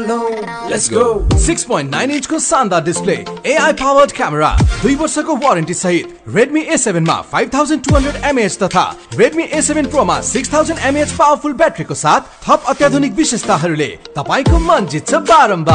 Let's go. 6.9 inch को शानदार display, AI powered camera, 2 वर्षको वारेन्टी सहित Redmi A7 मा 5200 mAh तथा Redmi A7 Pro मा 6000 mAh पावरफुल ब्याट्रीको साथ थप अत्याधुनिक विशेषताहरूले तपाईको मन जित्छ बारम्बार।